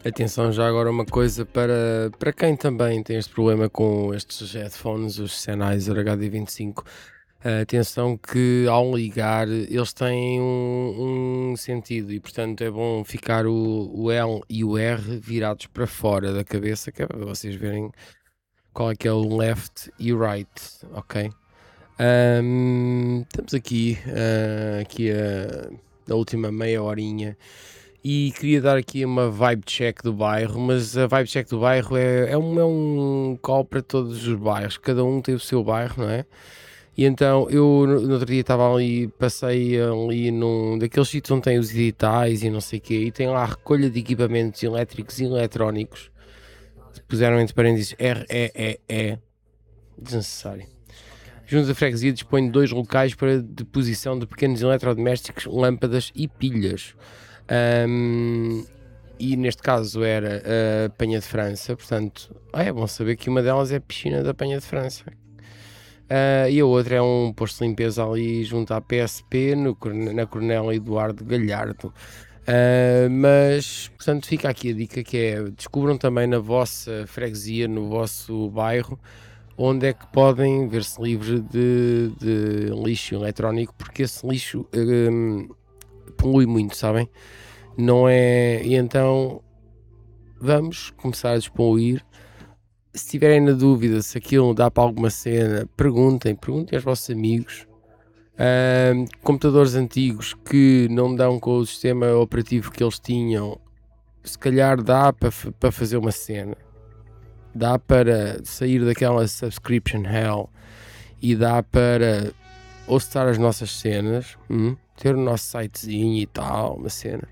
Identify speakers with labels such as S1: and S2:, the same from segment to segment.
S1: Atenção, já agora uma coisa para quem também tem este problema com estes headphones, os Sennheiser HD25. Atenção que ao ligar eles têm um sentido e portanto é bom ficar o L e o R virados para fora da cabeça, que é para vocês verem qual é que é o left e o right, ok? Estamos aqui a última meia horinha e queria dar aqui uma vibe check do bairro, mas a vibe check do bairro é um call para todos os bairros, cada um tem o seu bairro, não é? E então eu no outro dia estava ali, passei ali num daqueles sítios onde tem os editais e não sei o quê, e tem lá a recolha de equipamentos elétricos e eletrónicos, puseram entre parênteses REEE, desnecessário. Juntos da Freguesia dispõe de 2 locais para deposição de pequenos eletrodomésticos, lâmpadas e pilhas. E neste caso era a Penha de França, portanto, é bom saber que uma delas é a piscina da Penha de França. E a outra é um posto de limpeza ali junto à PSP, na Coronel Eduardo Galhardo. Mas, portanto, fica aqui a dica que é, descubram também na vossa freguesia, no vosso bairro, onde é que podem ver-se livre de lixo eletrónico, porque esse lixo polui muito, sabem? Não é? E então vamos começar a despoluir. Se tiverem na dúvida se aquilo dá para alguma cena, perguntem aos vossos amigos. Computadores antigos que não dão com o sistema operativo que eles tinham, se calhar dá para fazer uma cena. Dá para sair daquela subscription hell e dá para hostar as nossas cenas, ter o nosso sitezinho e tal, uma cena.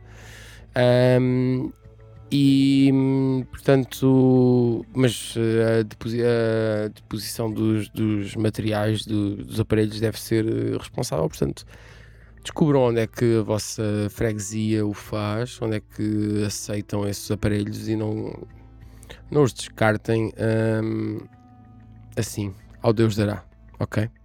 S1: E portanto, mas a deposição dos materiais dos aparelhos deve ser responsável, portanto, descubram onde é que a vossa freguesia o faz, onde é que aceitam esses aparelhos e não os descartem assim, ao Deus dará, ok?